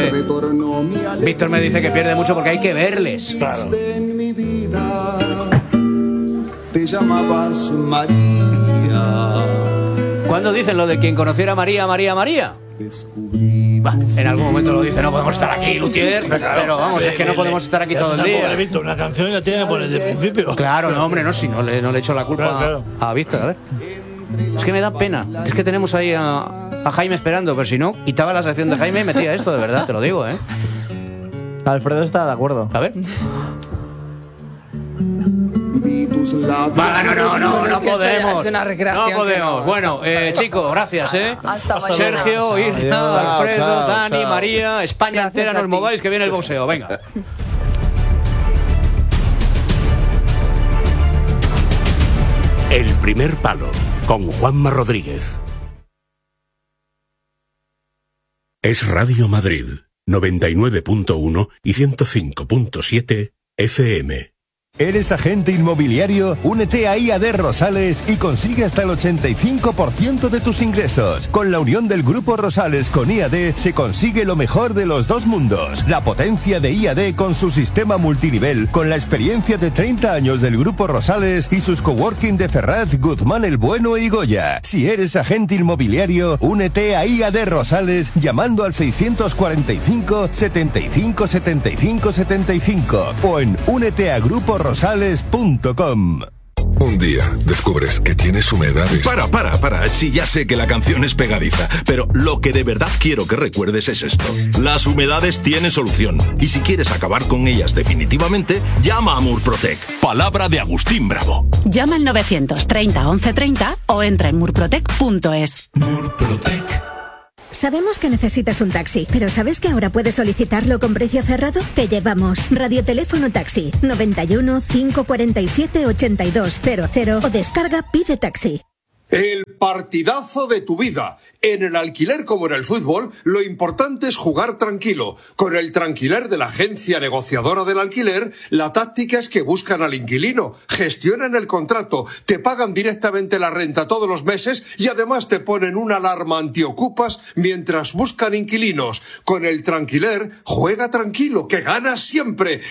dice, Víctor me dice que pierde mucho porque hay que verles. Claro. Te llamabas María. ¿Cuándo dicen lo de quien conociera a María, María, María? Bah, en algún momento lo dice, no podemos estar aquí, Luthier, pero vamos, es que no podemos estar aquí todo el día. Víctor, una canción la tiene que poner desde el principio. Claro, no, hombre, no, si no le echo la culpa a Víctor, a ver. Es que me da pena, es que tenemos ahí a Jaime esperando, pero si no, quitaba la sección de Jaime y metía esto, de verdad, te lo digo, ¿eh? Alfredo está de acuerdo. A ver. No podemos. Es una recreación. No podemos. Bueno, chicos, gracias, Hasta Sergio, Irna, Alfredo, Chao, Dani, chao. María, España Gracias entera, a nos ti. mováis, que viene el boxeo. Venga. El primer palo, con Juanma Rodríguez. Es Radio Madrid, 99.1 y 105.7 FM. ¿Eres agente inmobiliario? Únete a IAD Rosales y consigue hasta el 85% de tus ingresos. Con la unión del Grupo Rosales con IAD se consigue lo mejor de los dos mundos. La potencia de IAD con su sistema multinivel, con la experiencia de 30 años del Grupo Rosales y sus coworking de Ferraz, Guzmán el Bueno y Goya. Si eres agente inmobiliario, únete a IAD Rosales llamando al 645 75 75 75 o en úneteagruporosales.com. Un día descubres que tienes humedades. Para. Sí, ya sé que la canción es pegadiza, pero lo que de verdad quiero que recuerdes es esto. Las humedades tienen solución. Y si quieres acabar con ellas definitivamente, llama a Murprotec. Palabra de Agustín Bravo. Llama al 930 1130 o entra en murprotec.es. Murprotec. Sabemos que necesitas un taxi, pero ¿sabes que ahora puedes solicitarlo con precio cerrado? Te llevamos Radioteléfono Taxi 91 547 8200 o descarga Pide Taxi. El partidazo de tu vida. En el alquiler como en el fútbol, lo importante es jugar tranquilo. Con el Tranquiler de la agencia negociadora del alquiler, la táctica es que buscan al inquilino, gestionan el contrato, te pagan directamente la renta todos los meses y además te ponen una alarma antiocupas mientras buscan inquilinos. Con el Tranquiler, juega tranquilo, que ganas siempre.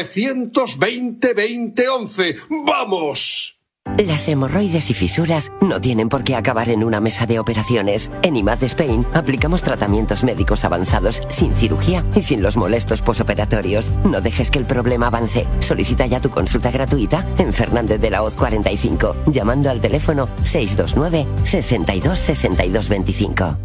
920-2011. ¡Vamos! Las hemorroides y fisuras no tienen por qué acabar en una mesa de operaciones. En IMAD Spain aplicamos tratamientos médicos avanzados sin cirugía y sin los molestos posoperatorios. No dejes que el problema avance. Solicita ya tu consulta gratuita en Fernández de la Hoz 45, llamando al teléfono 629 62 62 25.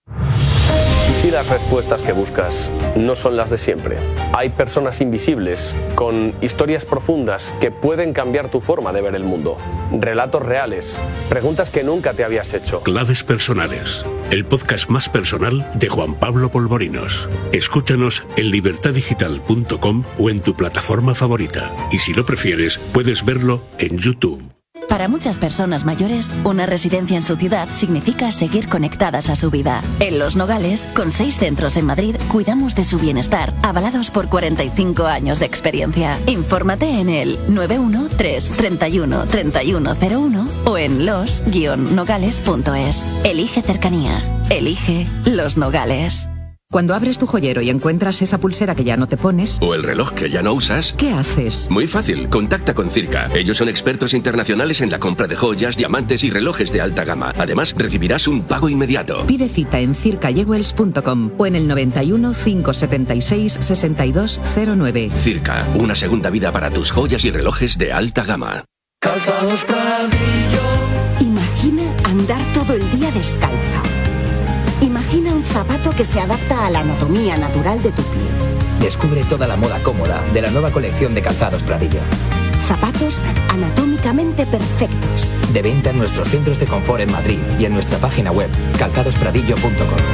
¿Y si las respuestas que buscas no son las de siempre? Hay personas invisibles con historias profundas que pueden cambiar tu forma de ver el mundo. Relatos reales, preguntas que nunca te habías hecho. Claves personales, el podcast más personal de Juan Pablo Polvorinos. Escúchanos en libertadigital.com o en tu plataforma favorita. Y si lo prefieres, puedes verlo en YouTube. Para muchas personas mayores, una residencia en su ciudad significa seguir conectadas a su vida. En Los Nogales, con 6 centros en Madrid, cuidamos de su bienestar, avalados por 45 años de experiencia. Infórmate en el 913 31 3101 o en los-nogales.es. Elige cercanía. Elige Los Nogales. Cuando abres tu joyero y encuentras esa pulsera que ya no te pones, o el reloj que ya no usas, ¿qué haces? Muy fácil, contacta con Circa. Ellos son expertos internacionales en la compra de joyas, diamantes y relojes de alta gama. Además, recibirás un pago inmediato. Pide cita en circajewells.com o en el 91 576 6209. Circa, una segunda vida para tus joyas y relojes de alta gama. Calzados Pradillo. Imagina andar todo el día descalza. Imagina un zapato que se adapta a la anatomía natural de tu pie. Descubre toda la moda cómoda de la nueva colección de Calzados Pradillo. Zapatos anatómicamente perfectos. De venta en nuestros centros de confort en Madrid y en nuestra página web calzadospradillo.com.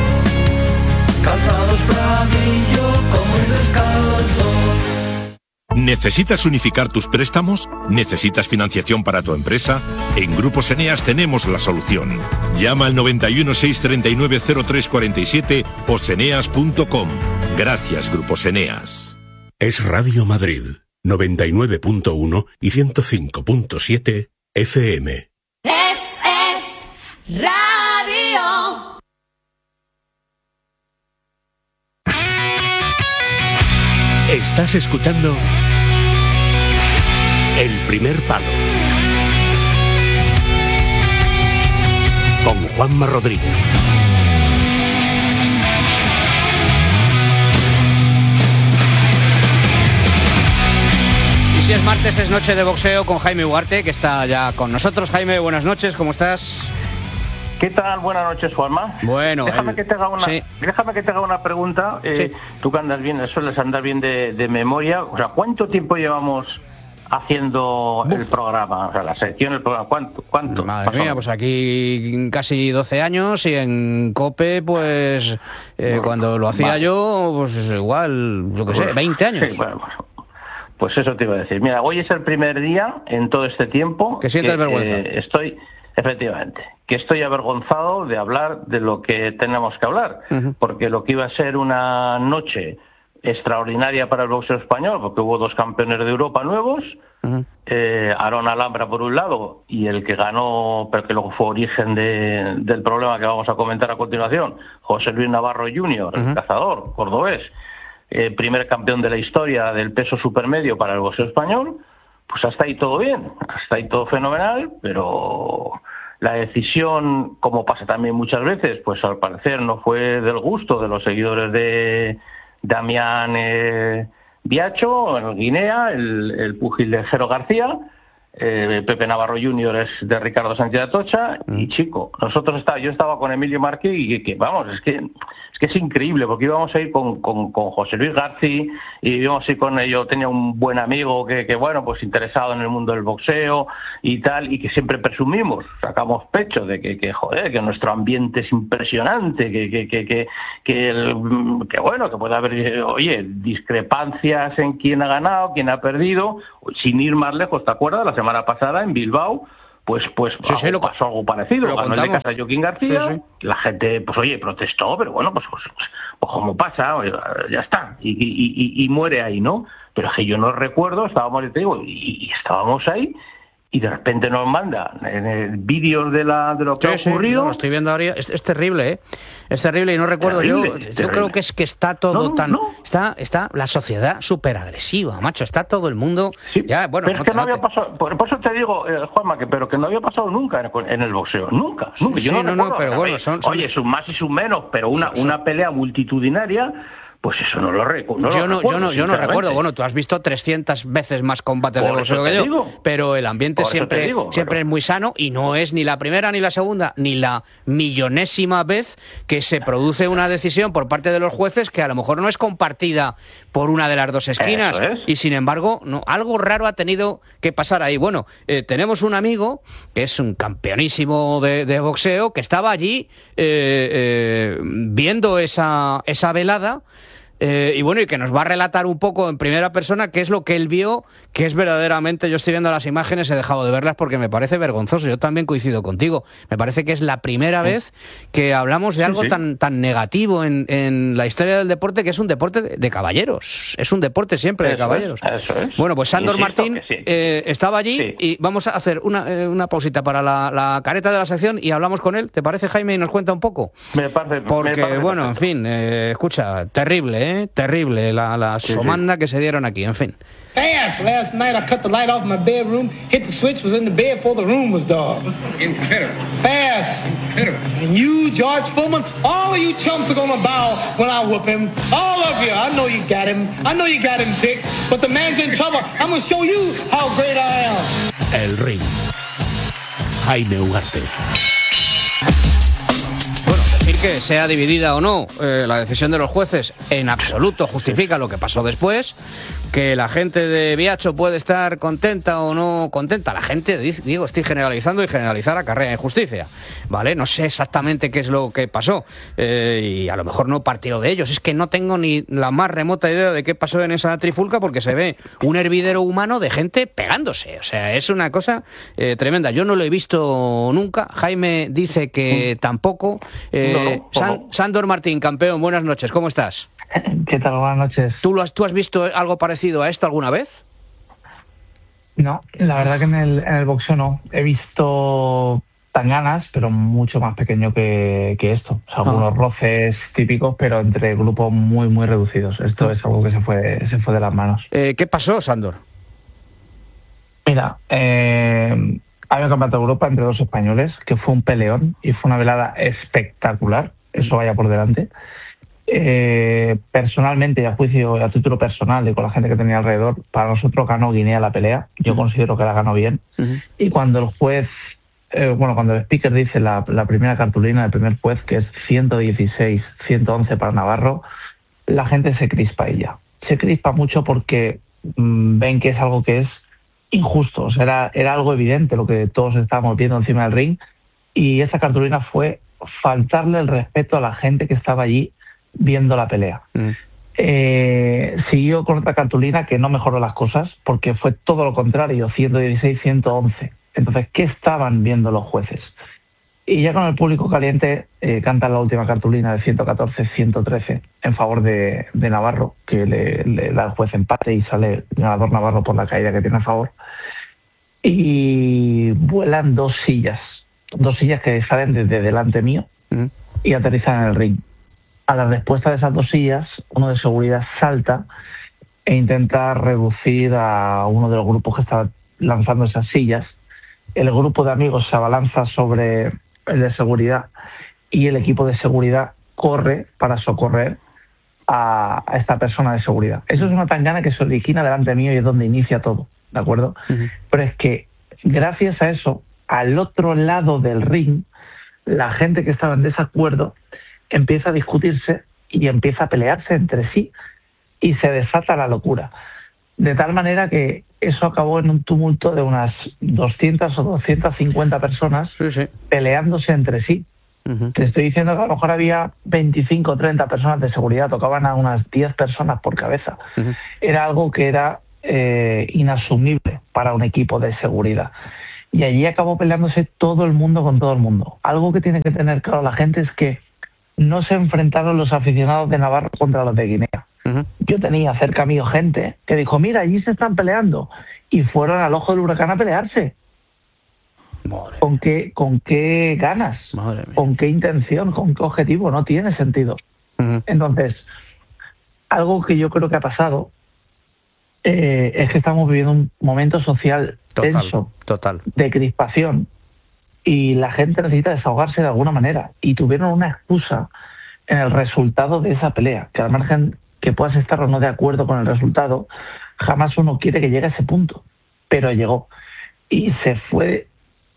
Calzados Pradillo, como el descalzo. ¿Necesitas unificar tus préstamos? ¿Necesitas financiación para tu empresa? En Grupos Eneas tenemos la solución. Llama al 91 639 0347 o seneas.com. Gracias, Grupos Eneas. Es Radio Madrid, 99.1 y 105.7 FM. Es radio. Estás escuchando El Primer Palo con Juanma Rodríguez. Y si es martes, es noche de boxeo con Jaime Ugarte, que está ya con nosotros. Jaime, buenas noches, ¿cómo estás? ¿Qué tal? Buenas noches, Juanma. Bueno, déjame que te haga una pregunta. Sí. Tú que andas bien, sueles andar bien de memoria. O sea, ¿cuánto tiempo llevamos haciendo el programa? O sea, la sección, el programa. ¿Cuánto? Madre mía, pues aquí casi 12 años y en COPE, pues cuando lo hacía yo, pues igual, yo qué sé, 20 años. Sí, bueno. Pues eso te iba a decir. Mira, hoy es el primer día en todo este tiempo que sientes vergüenza. Efectivamente, que estoy avergonzado de hablar de lo que tenemos que hablar, porque lo que iba a ser una noche extraordinaria para el boxeo español, porque hubo 2 campeones de Europa nuevos, Aaron Alhambra por un lado, y el que ganó, pero que luego fue origen del problema que vamos a comentar a continuación, José Luis Navarro Jr., el cazador cordobés, primer campeón de la historia del peso supermedio para el boxeo español. Pues hasta ahí todo bien, hasta ahí todo fenomenal, pero la decisión, como pasa también muchas veces, pues al parecer no fue del gusto de los seguidores de Damián Biacho, en Guinea, el púgil de Jero García. Pepe Navarro Jr. es de Ricardo Sánchez Atocha y chico, yo estaba con Emilio Márquez y que vamos, es que es increíble, porque íbamos a ir con José Luis García y íbamos a ir con ello. Tenía un buen amigo que bueno, pues interesado en el mundo del boxeo y tal, y que siempre presumimos, sacamos pecho de que joder, que nuestro ambiente es impresionante, que bueno, que puede haber, oye, discrepancias en quién ha ganado, quién ha perdido, sin ir más lejos. ¿Te acuerdas? La semana pasada en Bilbao, pues pasó algo parecido. Ganó el de casa Joaquín García, la gente, pues oye, protestó, pero bueno, pues como pasa, ya está, y muere ahí, ¿no? Pero es que yo no recuerdo, estábamos ahí, y de repente nos manda vídeos de lo que ha ocurrido. Lo estoy viendo ahora, es terrible, ¿eh? Es terrible y no recuerdo. Yo creo que está todo está la sociedad súper agresiva, macho. Está todo el mundo. Ya, bueno, pero es que no había pasado. Por eso te digo, Juanma, pero que no había pasado nunca en el boxeo. Nunca. Yo no recuerdo. Pero bueno, oye, sus más y sus menos, pero una pelea multitudinaria. Pues eso no lo recuerdo. Yo no recuerdo. Bueno, tú has visto 300 veces más combates de boxeo que yo, pero el ambiente siempre es muy sano y no es ni la primera, ni la segunda, ni la millonésima vez que se produce una decisión por parte de los jueces que a lo mejor no es compartida por una de las dos esquinas. Y sin embargo, algo raro ha tenido que pasar ahí. Bueno, tenemos un amigo que es un campeonísimo de boxeo que estaba allí viendo esa velada. Y bueno, y que nos va a relatar un poco en primera persona qué es lo que él vio, que es verdaderamente, yo estoy viendo las imágenes, he dejado de verlas porque me parece vergonzoso. Yo también coincido contigo. Me parece que es la primera vez que hablamos de algo tan negativo en la historia del deporte, que es un deporte de caballeros. Es un deporte siempre de caballeros. Eso es. Bueno, pues Sándor Martín estaba allí y vamos a hacer una pausita para la careta de la sección y hablamos con él. ¿Te parece, Jaime? Y nos cuenta un poco. Me parece. Porque, bueno, en fin, escucha, terrible, terrible la somanda que se dieron aquí, en fin. Fast! Last night I cut the light off my bedroom, hit the switch, was in the bed before the room was dark. Incredible. Fast! Incredible. And you, George Foreman, all of you chumps are gonna bow when I whoop him. All of you. I know you got him. I know you got him, Dick. But the man's in trouble. I'm gonna show you how great I am. El Ring. Jaime Ugarte. Decir que sea dividida o no la decisión de los jueces en absoluto justifica lo que pasó después. Que la gente de Biacho puede estar contenta o no contenta. La gente, digo, estoy generalizando y generalizar acarrea injusticia, ¿vale? No sé exactamente qué es lo que pasó y a lo mejor no partió de ellos. Es que no tengo ni la más remota idea de qué pasó en esa trifulca porque se ve un hervidero humano de gente pegándose. O sea, es una cosa tremenda. Yo no lo he visto nunca. Jaime dice que tampoco. Sándor Martín, campeón, buenas noches. ¿Cómo estás? ¿Qué tal? Buenas noches. ¿Tú has visto algo parecido a esto alguna vez? No, la verdad que en el boxeo no. He visto tanganas, pero mucho más pequeño que esto. O sea, algunos roces típicos, pero entre grupos muy, muy reducidos. Esto es algo que se fue de las manos. ¿Qué pasó, Sándor? Mira, hay un campeonato de Europa entre dos españoles, que fue un peleón y fue una velada espectacular. Eso vaya por delante. Personalmente, y a juicio, a título personal y con la gente que tenía alrededor, para nosotros ganó Guinea la pelea. Yo considero que la ganó bien. Y cuando el juez, cuando el speaker dice la primera cartulina del primer juez, que es 116-111 para Navarro, la gente se crispa ella. Se crispa mucho porque ven que es algo que es injusto. O sea, era algo evidente lo que todos estábamos viendo encima del ring, y esa cartulina fue faltarle el respeto a la gente que estaba allí viendo la pelea. Siguió con otra cartulina que no mejoró las cosas, porque fue todo lo contrario, 116-111. Entonces, ¿qué estaban viendo los jueces? Y ya con el público caliente, cantan la última cartulina de 114-113 en favor de Navarro, que le da el juez empate y sale ganador Navarro por la caída que tiene a favor. Y vuelan dos sillas que salen desde delante mío y aterrizan en el ring. A la respuesta de esas dos sillas, uno de seguridad salta e intenta reducir a uno de los grupos que estaba lanzando esas sillas. El grupo de amigos se abalanza sobre el de seguridad y el equipo de seguridad corre para socorrer a esta persona de seguridad. Eso es una tangana que se origina delante mío y es donde inicia todo, ¿de acuerdo? Pero es que gracias a eso, al otro lado del ring, la gente que estaba en desacuerdo empieza a discutirse y empieza a pelearse entre sí y se desata la locura. De tal manera que eso acabó en un tumulto de unas 200 o 250 personas peleándose entre sí. Te estoy diciendo que a lo mejor había 25 o 30 personas de seguridad, tocaban a unas 10 personas por cabeza. Era algo que era inasumible para un equipo de seguridad. Y allí acabó peleándose todo el mundo con todo el mundo. Algo que tiene que tener claro la gente es que no se enfrentaron los aficionados de Navarro contra los de Guinea. Yo tenía cerca mío gente que dijo, mira, allí se están peleando. Y fueron al ojo del huracán a pelearse. ¿Con qué ganas? ¿Con qué intención? ¿Con qué objetivo? No tiene sentido. Entonces, algo que yo creo que ha pasado es que estamos viviendo un momento social tenso, de crispación, y la gente necesita desahogarse de alguna manera, y tuvieron una excusa en el resultado de esa pelea, que al margen que puedas estar o no de acuerdo con el resultado, jamás uno quiere que llegue a ese punto, pero llegó, y se fue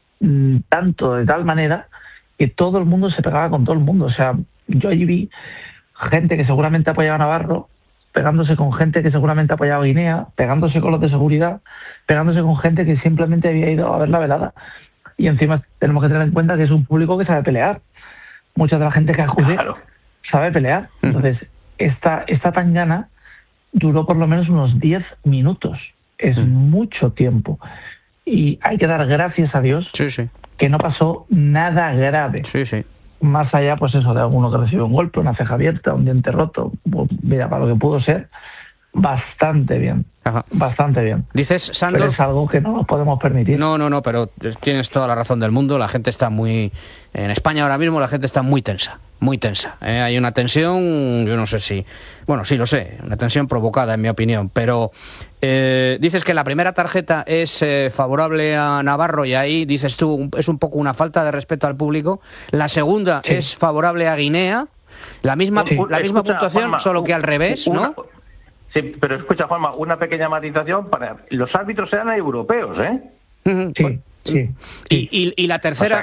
tanto de tal manera que todo el mundo se pegaba con todo el mundo. O sea, yo allí vi gente que seguramente apoyaba a Navarro pegándose con gente que seguramente apoyaba a Guinea, pegándose con los de seguridad, pegándose con gente que simplemente había ido a ver la velada. Y encima tenemos que tener en cuenta que es un público que sabe pelear. Mucha de la gente que acude sabe pelear. Entonces, esta tangana duró por lo menos unos 10 minutos. Es mucho tiempo. Y hay que dar gracias a Dios que no pasó nada grave. Más allá, pues eso, de alguno que recibe un golpe, una ceja abierta, un diente roto. Pues mira, para lo que pudo ser, bastante bien. Bastante bien. Dices, Sándor, pero es algo que no nos podemos permitir. No, pero tienes toda la razón del mundo. La gente está muy... En España ahora mismo la gente está muy tensa. Muy tensa. Hay una tensión, yo no sé si... Bueno, sí lo sé, una tensión provocada en mi opinión, pero dices que la primera tarjeta es favorable a Navarro y ahí, dices tú, es un poco una falta de respeto al público. La segunda es favorable a Guinea, la misma puntuación, Juanma, solo que al revés, ¿no? Sí, pero escucha, Juanma, una pequeña matización. Los árbitros eran europeos, ¿eh? Sí. Y la tercera,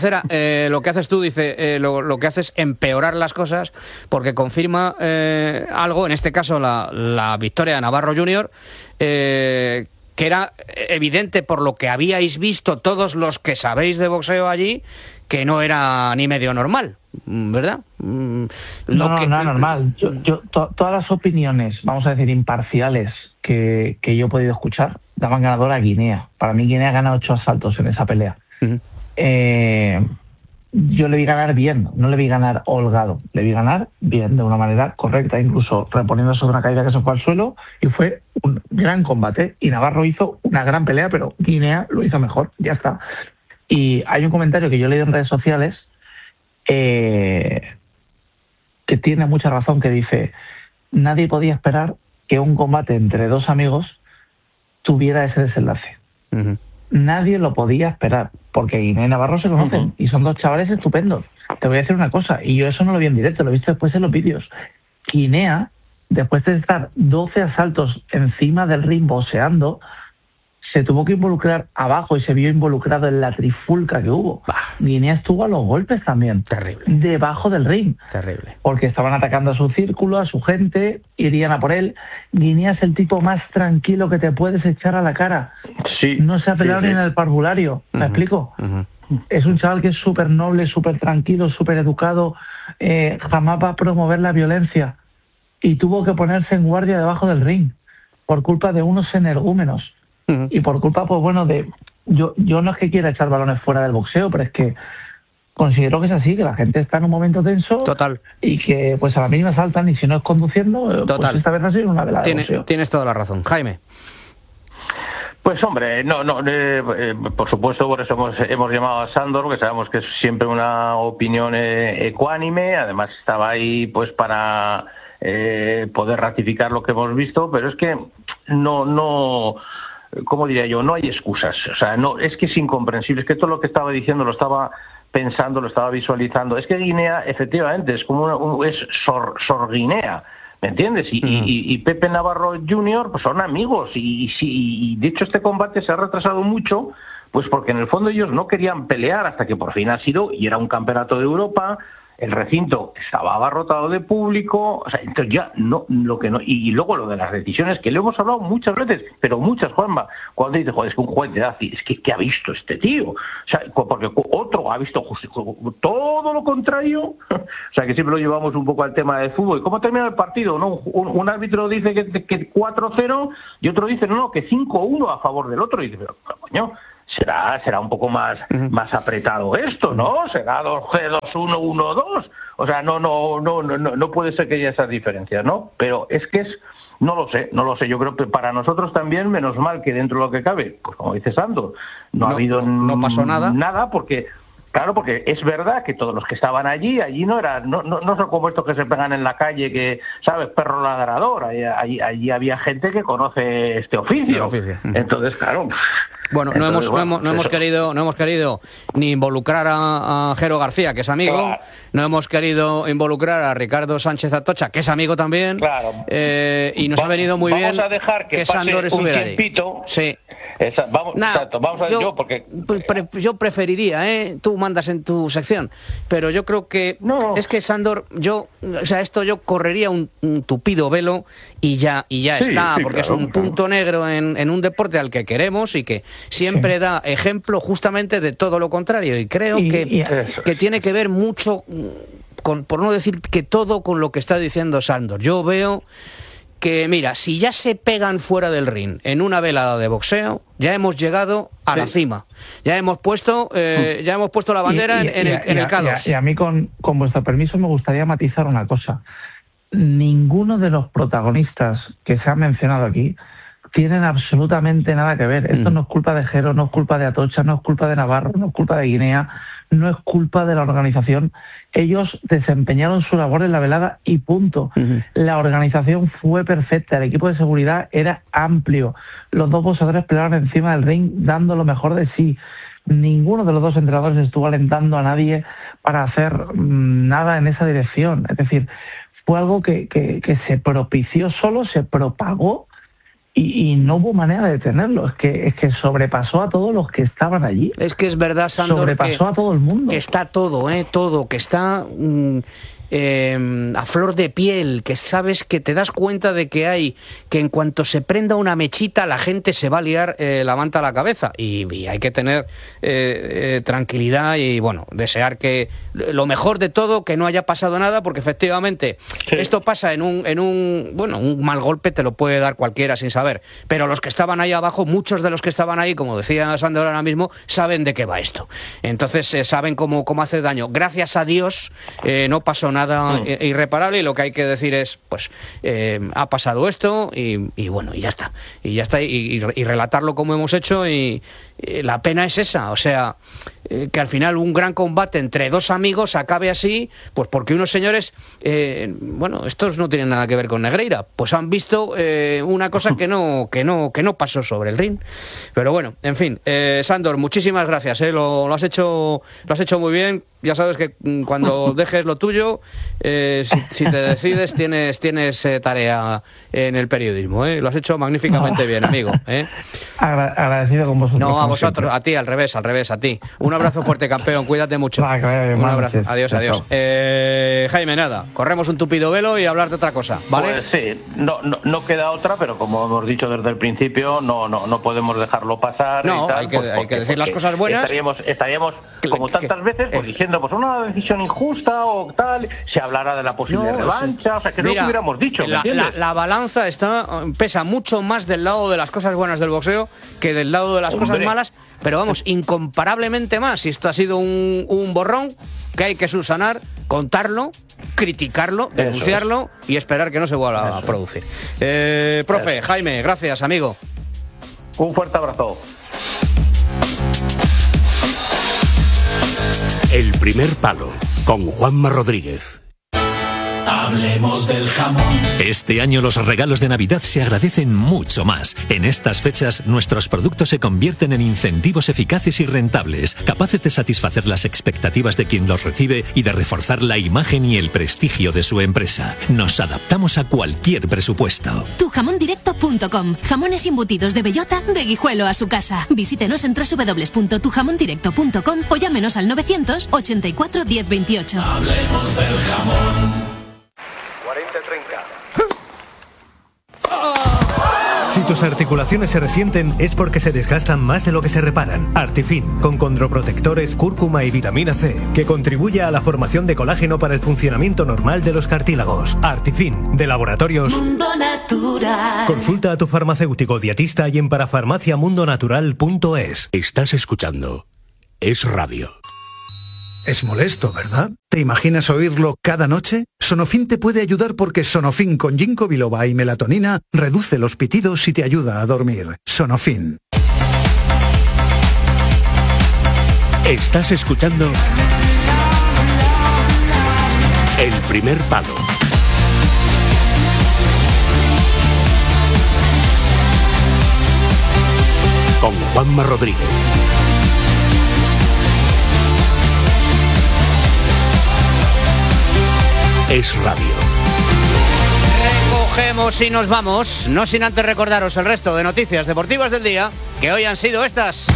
lo que haces tú, dice, lo que haces es empeorar las cosas porque confirma algo, en este caso la victoria de Navarro Junior, que era evidente por lo que habíais visto todos los que sabéis de boxeo allí, que no era ni medio normal, ¿verdad? No normal. Todas las opiniones, vamos a decir, imparciales que yo he podido escuchar, daban ganador a Guinea. Para mí Guinea gana 8 asaltos en esa pelea. Yo le vi ganar bien, no le vi ganar holgado, le vi ganar bien, de una manera correcta, incluso reponiéndose de una caída que se fue al suelo, y fue un gran combate. Y Navarro hizo una gran pelea, pero Guinea lo hizo mejor, ya está. Y hay un comentario que yo he leído en redes sociales que tiene mucha razón, que dice: nadie podía esperar que un combate entre dos amigos tuviera ese desenlace. Nadie lo podía esperar, porque Guinea y Navarro se conocen y son dos chavales estupendos. Te voy a decir una cosa, y yo eso no lo vi en directo, lo he visto después en los vídeos. Guinea, después de estar 12 asaltos encima del ring boxeando, se tuvo que involucrar abajo y se vio involucrado en la trifulca que hubo. Guinea estuvo a los golpes también. Terrible. Debajo del ring. Terrible. Porque estaban atacando a su círculo, a su gente, irían a por él. Guinea es el tipo más tranquilo que te puedes echar a la cara. Sí. No se ha peleado ni en el parvulario. ¿Me explico? Es un chaval que es súper noble, súper tranquilo, súper educado. Jamás va a promover la violencia. Y tuvo que ponerse en guardia debajo del ring por culpa de unos energúmenos. Y por culpa, pues bueno, de... Yo no es que quiera echar balones fuera del boxeo, pero es que considero que es así, que la gente está en un momento tenso. Total. Y que pues a la mínima saltan, y si no es conduciendo, Total. pues esta vez ha sido una velada de boxeo. Tienes toda la razón. Jaime. Pues hombre, por supuesto, por eso hemos llamado a Sándor, que sabemos que es siempre una opinión ecuánime. Además estaba ahí pues para poder ratificar lo que hemos visto, pero es que no, ¿cómo diría yo? No hay excusas. O sea, no, es que es incomprensible. Es que todo lo que estaba diciendo lo estaba pensando, lo estaba visualizando. Es que Guinea, efectivamente, es como es Sor Guinea. ¿Me entiendes? Y Pepe Navarro Jr. pues son amigos, y de hecho este combate se ha retrasado mucho, pues porque en el fondo ellos no querían pelear hasta que por fin ha sido, y era un campeonato de Europa, el recinto estaba abarrotado de público, o sea, entonces ya no, lo que no, y luego lo de las decisiones, que le hemos hablado muchas veces, pero muchas, Juanma, cuando dices, joder, es que un juez de edad, es que ¿qué ha visto este tío? O sea, porque otro ha visto todo lo contrario, o sea, que siempre lo llevamos un poco al tema del fútbol. ¿Cómo termina el partido? ¿No? Un árbitro dice que 4-0 y otro dice, no, que 5-1 a favor del otro, y dice, pero coño, será un poco más apretado esto, ¿no? Será 2-1, 1-2. O sea, no puede ser que haya esas diferencias, ¿no? Pero es que no lo sé. Yo creo que para nosotros también, menos mal que dentro de lo que cabe, pues como dice Sandor, no pasó nada porque... Claro, porque es verdad que todos los que estaban allí no son como estos que se pegan en la calle, que, ¿sabes? Perro ladrador. Allí había gente que conoce este oficio. Entonces, claro. Bueno, no hemos querido ni involucrar a Jero García, que es amigo. Claro. No hemos querido involucrar a Ricardo Sánchez Atocha, que es amigo también. Claro. Y nos ha venido muy bien a dejar que Sándor estuviera ahí. Sí. Vamos a porque yo preferiría, tú mandas en tu sección, pero yo creo que es que Sándor, yo correría un tupido velo y ya está, porque es un punto negro en un deporte al que queremos y que siempre da ejemplo justamente de todo lo contrario, y creo que tiene que ver mucho por no decir que todo, con lo que está diciendo Sándor. Yo veo que, mira, si ya se pegan fuera del ring en una velada de boxeo, ya hemos llegado a la cima. Ya hemos puesto la bandera en el K2. Y a mí, con vuestro permiso, me gustaría matizar una cosa. Ninguno de los protagonistas que se han mencionado aquí tienen absolutamente nada que ver. Esto no es culpa de Jero, no es culpa de Atocha, no es culpa de Navarro, no es culpa de Guinea, no es culpa de la organización. Ellos desempeñaron su labor en la velada y punto. La organización fue perfecta, el equipo de seguridad era amplio, los dos boxeadores pelearon encima del ring dando lo mejor de sí. Ninguno de los dos entrenadores estuvo alentando a nadie para hacer nada en esa dirección. Es decir, fue algo que se propició solo, se propagó, y no hubo manera de detenerlo. Es que sobrepasó a todos los que estaban allí. Es que es verdad, Sándor, sobrepasó a todo el mundo. Que está todo, que está a flor de piel, que sabes, que te das cuenta de que en cuanto se prenda una mechita la gente se va a liar la manta a la cabeza, y hay que tener tranquilidad y bueno, desear que lo mejor de todo, que no haya pasado nada, porque efectivamente esto pasa en un mal golpe te lo puede dar cualquiera sin saber, pero los que estaban ahí abajo, muchos de los que estaban ahí, como decía Sándor ahora mismo, saben de qué va esto, entonces saben cómo hace daño. Gracias a Dios no pasó nada nada irreparable, y lo que hay que decir es, pues, ha pasado esto y bueno, y ya está. Y relatarlo como hemos hecho, y la pena es esa, o sea, que al final un gran combate entre dos amigos acabe así, pues porque unos señores, bueno, estos no tienen nada que ver con Negreira, pues han visto una cosa que no pasó sobre el ring. Pero bueno, en fin, Sándor, muchísimas gracias, lo has hecho muy bien. Ya sabes que cuando dejes lo tuyo, si te decides, tienes tarea en el periodismo, ¿eh? Lo has hecho magníficamente bien, amigo, ¿eh? Agradecido con vosotros. No, a vosotros, a ti, al revés, a ti. Un abrazo fuerte, campeón, cuídate mucho. Un abrazo, adiós. Jaime, nada, corremos un tupido velo y hablar de otra cosa, ¿vale? Pues sí, no queda otra, pero como hemos dicho desde el principio, no podemos dejarlo pasar. No, y tal, hay que decir las cosas buenas. Estaríamos como tantas veces, pues diciendo, pues una decisión injusta o tal, se hablará de la posible revancha, o sea, que no lo hubiéramos dicho, ¿me entiendes? La balanza pesa mucho más del lado de las cosas buenas del boxeo que del lado de las cosas malas, pero vamos, incomparablemente más. Y esto ha sido un borrón que hay que subsanar, contarlo, criticarlo, denunciarlo y esperar que no se vuelva a producir. Profe, Jaime, gracias, amigo. Un fuerte abrazo. El primer palo, con Juanma Rodríguez. Hablemos del jamón. Este año los regalos de Navidad se agradecen mucho más. En estas fechas, nuestros productos se convierten en incentivos eficaces y rentables, capaces de satisfacer las expectativas de quien los recibe y de reforzar la imagen y el prestigio de su empresa. Nos adaptamos a cualquier presupuesto. Tujamondirecto.com. Jamones embutidos de bellota, de Guijuelo a su casa. Visítenos en www.tujamondirecto.com o llámenos al 984 1028. Hablemos del jamón. 40-30. Si tus articulaciones se resienten es porque se desgastan más de lo que se reparan. Artifin, con condroprotectores, cúrcuma y vitamina C, que contribuye a la formación de colágeno para el funcionamiento normal de los cartílagos. Artifin, de Laboratorios Mundo Natural. Consulta a tu farmacéutico dietista y en parafarmaciamundonatural.es. Estás escuchando Es Radio. Es molesto, ¿verdad? ¿Te imaginas oírlo cada noche? Sonofin te puede ayudar porque Sonofin con ginkgo biloba y melatonina reduce los pitidos y te ayuda a dormir. Sonofin. Estás escuchando El primer palo. Con Juanma Rodríguez. Es Radio. Recogemos y nos vamos, no sin antes recordaros el resto de noticias deportivas del día, que hoy han sido estas.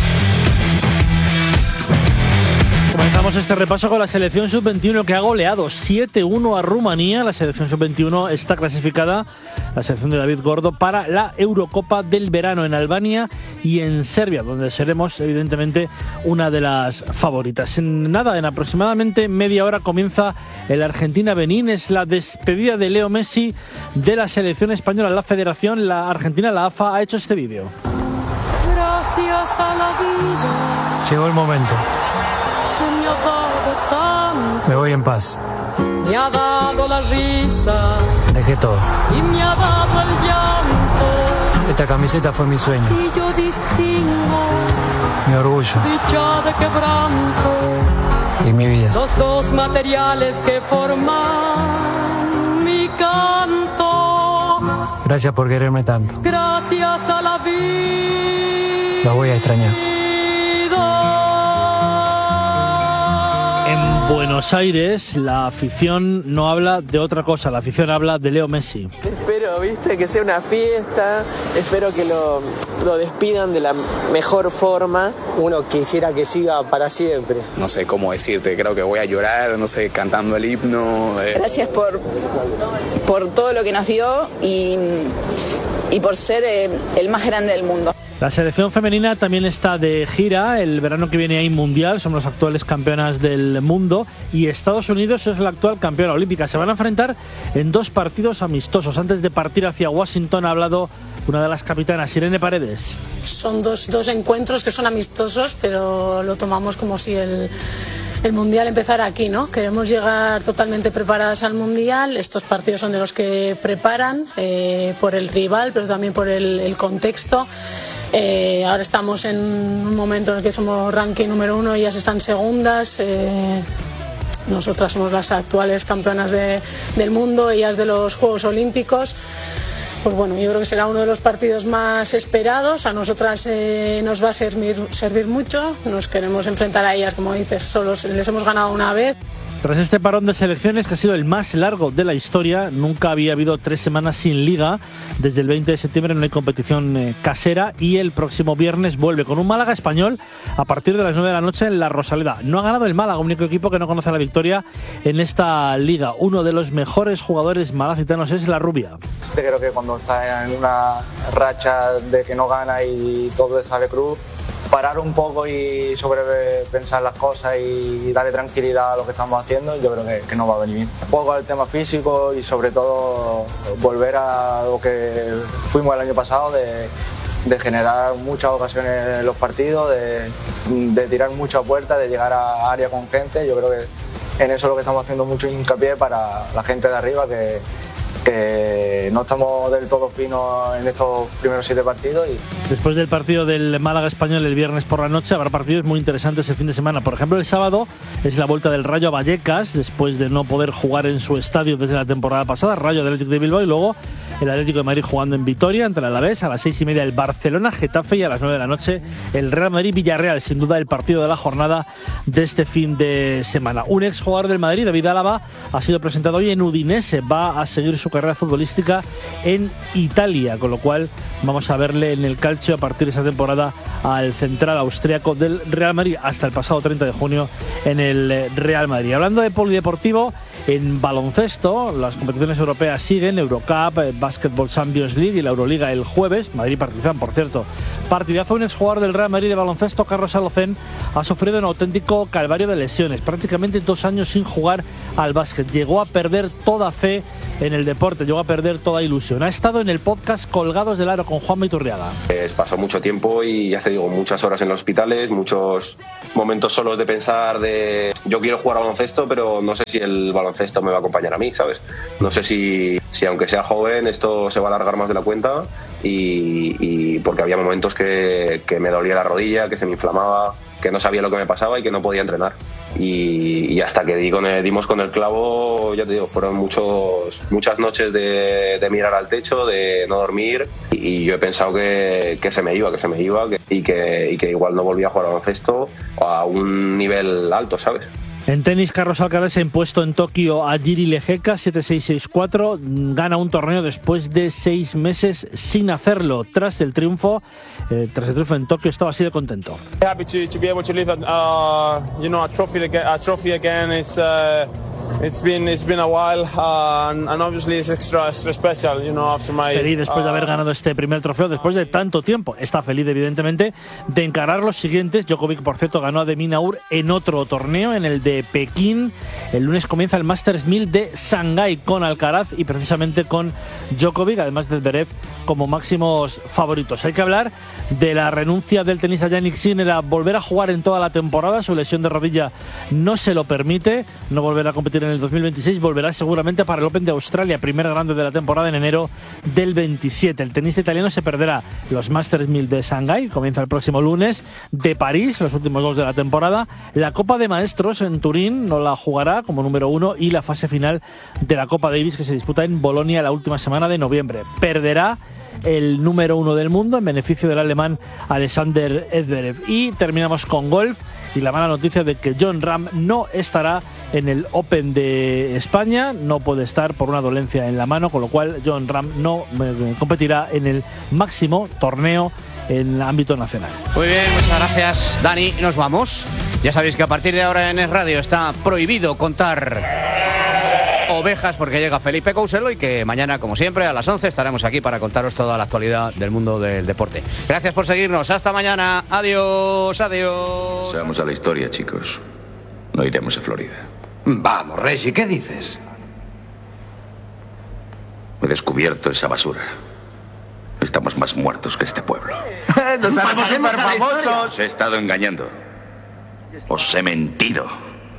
Comenzamos este repaso con la selección sub-21 que ha goleado 7-1 a Rumanía. La selección sub-21 está clasificada, la selección de David Gordo, para la Eurocopa del verano en Albania y en Serbia, donde seremos evidentemente una de las favoritas. En aproximadamente media hora comienza el Argentina-Benín. Es la despedida de Leo Messi de la selección española. La federación, la Argentina, la AFA, ha hecho este vídeo. Gracias a la vida. Llegó el momento. Me voy en paz. Me ha dado la risa. Dejé todo. Y me ha dado el llanto. Esta camiseta fue mi sueño. Y yo distingo mi orgullo. Dicha de quebranto. Y mi vida. Los dos materiales que forman mi canto. Gracias por quererme tanto. Gracias a la vida. Lo voy a extrañar. En Buenos Aires, la afición no habla de otra cosa, la afición habla de Leo Messi. Espero, viste, que sea una fiesta, espero que lo despidan de la mejor forma. Uno quisiera que siga para siempre. No sé cómo decirte, creo que voy a llorar, no sé, cantando el himno. Gracias por todo lo que nos dio y por ser el más grande del mundo. La selección femenina también está de gira. El verano que viene hay mundial, somos las actuales campeonas del mundo y Estados Unidos es la actual campeona olímpica. Se van a enfrentar en 2 partidos amistosos. Antes de partir hacia Washington ha hablado una de las capitanas, Irene Paredes. Son dos encuentros que son amistosos, pero lo tomamos como si el Mundial empezara aquí, ¿no? Queremos llegar totalmente preparadas al Mundial. Estos partidos son de los que preparan por el rival, pero también por el contexto. Ahora estamos en un momento en el que somos ranking número 1 y ellas están segundas. Nosotras somos las actuales campeonas del mundo, ellas de los Juegos Olímpicos. Pues bueno, yo creo que será uno de los partidos más esperados. A nosotras nos va a servir mucho. Nos queremos enfrentar a ellas, como dices, solo les hemos ganado una vez. Tras este parón de selecciones, que ha sido el más largo de la historia, nunca había habido 3 semanas sin liga. Desde el 20 de septiembre no hay competición casera y el próximo viernes vuelve con un Málaga Español a partir de las 9 de la noche en la Rosaleda. No ha ganado el Málaga, único equipo que no conoce la victoria en esta liga. Uno de los mejores jugadores malacitanos es la Rubia. Creo que cuando está en una racha de que no gana y todo sale cruz, parar un poco y sobrepensar las cosas y darle tranquilidad a lo que estamos haciendo, yo creo que nos va a venir bien. Un poco al tema físico y sobre todo volver a lo que fuimos el año pasado, de generar muchas ocasiones en los partidos, de tirar mucha puerta, de llegar a área con gente. Yo creo que en eso es lo que estamos haciendo mucho hincapié para la gente de arriba, que no estamos del todo finos en estos primeros 7 partidos. Después del partido del Málaga Español el viernes por la noche habrá partidos muy interesantes el fin de semana. Por ejemplo, el sábado es la vuelta del Rayo a Vallecas, después de no poder jugar en su estadio desde la temporada pasada. Rayo Atlético de Bilbao, y luego el Atlético de Madrid jugando en Vitoria ante el Alavés. A las 6:30 el Barcelona Getafe, y a las 9 de la noche el Real Madrid Villarreal, sin duda el partido de la jornada de este fin de semana. Un exjugador del Madrid, David Álava, ha sido presentado hoy en Udinese. Va a seguir su carrera futbolística en Italia, con lo cual vamos a verle en el calcio a partir de esa temporada al central austriaco del Real Madrid, hasta el pasado 30 de junio en el Real Madrid. Hablando de polideportivo, en baloncesto las competiciones europeas siguen: Eurocup, Basketball Champions League y la Euroliga el jueves. Madrid-Partizan, por cierto, partidazo. Un exjugador del Real Madrid de baloncesto, Carlos Alocén, ha sufrido un auténtico calvario de lesiones, prácticamente 2 años sin jugar al básquet. Llegó a perder toda fe en el deporte, llegó a perder toda ilusión. Ha estado en el podcast Colgados del Aro con Juanma Iturriaga. Pasó mucho tiempo y ya te digo, muchas horas en los hospitales, muchos momentos solos de pensar de yo quiero jugar a baloncesto, pero no sé si el baloncesto me va a acompañar a mí, ¿sabes? No sé si aunque sea joven esto se va a alargar más de la cuenta, y porque había momentos que me dolía la rodilla, que se me inflamaba, que no sabía lo que me pasaba y que no podía entrenar. Y hasta que dimos con el clavo, ya te digo, fueron muchas noches de mirar al techo, de no dormir, y yo he pensado que se me iba y que igual no volvía a jugar al baloncesto a un nivel alto, ¿sabes? En tenis, Carlos Alcaraz se ha impuesto en Tokio a Jiri Lehecka 7-6-6-4. Gana un torneo después de 6 meses sin hacerlo. Tras el triunfo en Tokio, estaba así de contento. Happy to be able to lift a trophy again. It's been a while, and obviously it's extra special, after my. Feliz después de haber ganado este primer trofeo, después de tanto tiempo. Está feliz, evidentemente, de encarar los siguientes. Djokovic, por cierto, ganó a de Minaur en otro torneo, en el de Pekín. El lunes comienza el Masters 1000 de Shanghái con Alcaraz y precisamente con Djokovic, además de Zverev como máximos favoritos. Hay que hablar de la renuncia del tenista Jannik Sinner a volver a jugar en toda la temporada. Su lesión de rodilla no se lo permite. No volverá a competir en el 2026. Volverá seguramente para el Open de Australia, primer grande de la temporada, en enero del 27. El tenista italiano se perderá los Masters 1000 de Shanghái, comienza el próximo lunes, de París, los últimos 2 de la temporada. La Copa de Maestros en Turín no la jugará como número 1, y la fase final de la Copa Davis, que se disputa en Bolonia la última semana de noviembre. Perderá el número 1 del mundo en beneficio del alemán Alexander Zverev. Y terminamos con golf y la mala noticia de que Jon Rahm no estará en el Open de España. No puede estar por una dolencia en la mano, con lo cual Jon Rahm no competirá en el máximo torneo en el ámbito nacional. Muy bien, muchas gracias, Dani. Nos vamos. Ya sabéis que a partir de ahora en Es Radio está prohibido contar ovejas, porque llega Felipe Couselo, y que mañana, como siempre, a las 11 estaremos aquí para contaros toda la actualidad del mundo del deporte. Gracias por seguirnos. Hasta mañana. Adiós, adiós. Seamos a la historia, chicos. No iremos a Florida. Vamos, Reggie, ¿qué dices? He descubierto esa basura. Estamos más muertos que este pueblo. ¡Nos vamos a ser famosos! Os he estado engañando. Os he mentido.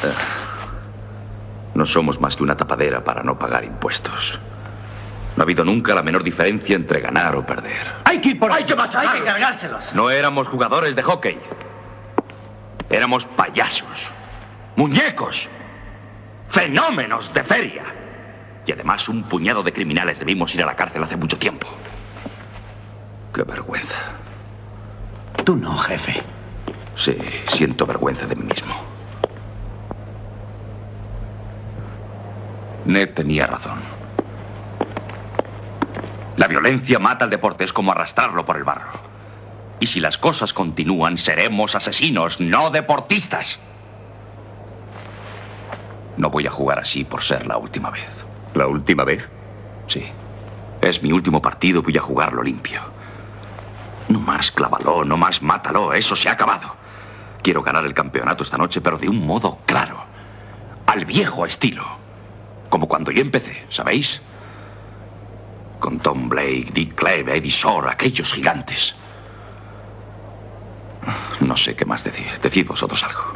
No somos más que una tapadera para no pagar impuestos. No ha habido nunca la menor diferencia entre ganar o perder. Hay que ir por Hay que machacarlos. Hay que cargárselos. No éramos jugadores de hockey. Éramos payasos, muñecos, fenómenos de feria. Y además un puñado de criminales debimos ir a la cárcel hace mucho tiempo. ¡Qué vergüenza! Tú no, jefe. Sí, siento vergüenza de mí mismo. Ned tenía razón. La violencia mata al deporte, es como arrastrarlo por el barro. Y si las cosas continúan, seremos asesinos, no deportistas. No voy a jugar así por ser la última vez. ¿La última vez? Sí. Es mi último partido, voy a jugarlo limpio. No más clávalo, no más mátalo, eso se ha acabado. Quiero ganar el campeonato esta noche, pero de un modo claro. Al viejo estilo. Como cuando yo empecé, ¿sabéis? Con Tom Blake, Dick Cleve, Eddie Shore, aquellos gigantes. No sé qué más decir. Decid vosotros algo.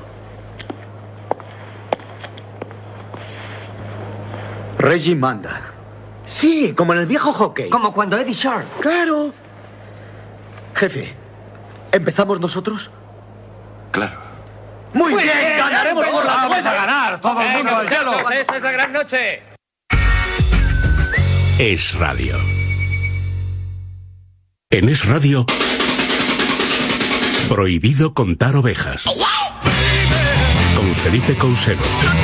Reggie manda. Sí, como en el viejo hockey. Como cuando Eddie Shore. ¡Claro! Jefe, ¿empezamos nosotros? Claro. ¡Muy bien! ¡Ganaremos por la ¡Vamos a ganar! ¡Todo el mundo al cielo! ¡Esa es la gran noche! Es Radio. En Es Radio, prohibido contar ovejas. Con Felipe Couselo.